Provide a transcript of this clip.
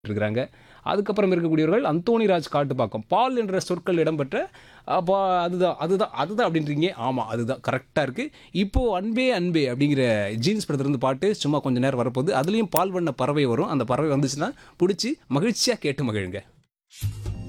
இருக்கிறாங்க. அதுக்கப்புறம் இருக்கக்கூடியவர்கள் அந்தோணிராஜ் காட்டுப்பாக்கம். பால் என்ற சொற்கள் இடம்பெற்ற அப்ப அதுதான் அதுதான் அதுதான் அப்படின்றீங்க. ஆமா, அதுதான் கரெக்ட்டா இருக்கு. இப்போ "அன்பே அன்பே" அப்படிங்கிற ஜீன்ஸ் படத்திலிருந்து பாட்டு சும்மா கொஞ்ச நேரம் வரப்போகுது. அதுலயும் பால் வண்ண பறவை வரும். அந்த பறவை வந்துச்சுன்னா புடிச்சு மகிழ்ச்சியா கேட்டு மகிழுங்க.